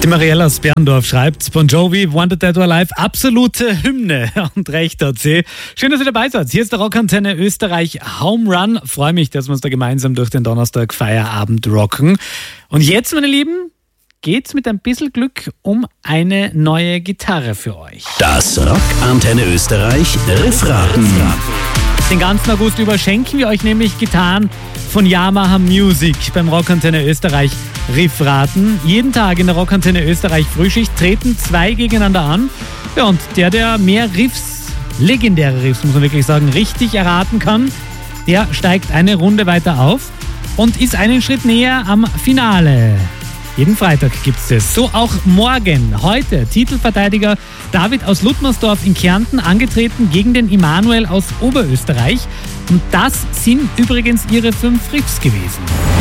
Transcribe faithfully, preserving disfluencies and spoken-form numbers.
Die Mariella aus Berndorf schreibt, Bon Jovi, Wanted Dead or Alive, absolute Hymne. Und recht hat sie. Schön, dass ihr dabei seid. Hier ist der Rockantenne Österreich Home Run. Freue mich, dass wir uns da gemeinsam durch den Donnerstag Feierabend rocken. Und jetzt, meine Lieben, geht's mit ein bisschen Glück um eine neue Gitarre für euch. Das Rockantenne Österreich Riffraten. Den ganzen August über schenken wir euch nämlich Gitarren von Yamaha Music beim Rockantenne Österreich Riffraten. Jeden Tag in der Rockantenne Österreich Frühschicht treten zwei gegeneinander an. Ja, und der, der mehr Riffs, legendäre Riffs, muss man wirklich sagen, richtig erraten kann, der steigt eine Runde weiter auf und ist einen Schritt näher am Finale. Jeden Freitag gibt's es. So auch morgen. Heute Titelverteidiger David aus Ludmersdorf in Kärnten angetreten gegen den Immanuel aus Oberösterreich. Und das sind übrigens ihre fünf Riffs gewesen.